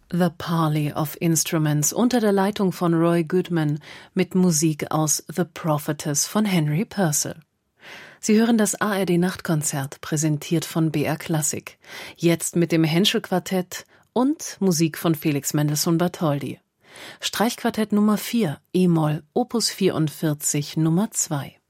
The Parley of Instruments unter der Leitung von Roy Goodman mit Musik aus The Prophetess von Henry Purcell. Sie hören das ARD-Nachtkonzert, präsentiert von BR Klassik. Jetzt mit dem Henschel-Quartett und Musik von Felix Mendelssohn Bartholdy. Streichquartett Nummer 4, E-Moll, Opus 44, Nummer 2.